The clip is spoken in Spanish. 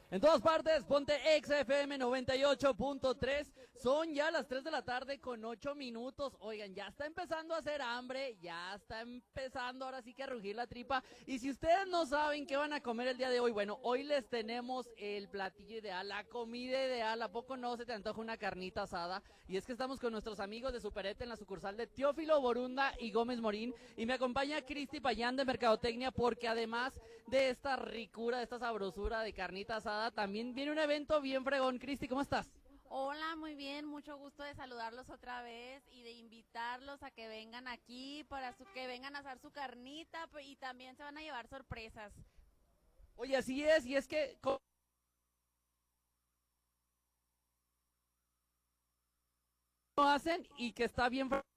En todas partes, ponte Exa FM 98.3. Son ya las 3 de la tarde con 8 minutos. Oigan, ya está empezando a hacer hambre, ya está empezando ahora sí que a rugir la tripa. Y si ustedes no saben qué van a comer el día de hoy, bueno, hoy les tenemos el platillo ideal, la comida ideal. ¿A poco no se te antoja una carnita asada? Y es que estamos con nuestros amigos de Superete en la sucursal de Teófilo Borunda y Gómez Morín. Y me acompaña Cristi Payán de Mercadotecnia, porque además de esta ricura, de esta sabrosura de carnita asada, también viene un evento bien fregón. Cristi, ¿cómo estás? Hola, muy bien, mucho gusto de saludarlos otra vez y de invitarlos a que vengan aquí que vengan a asar su carnita y también se van a llevar sorpresas. Oye, así es, y es que ¿cómo hacen? Y que está bien fregón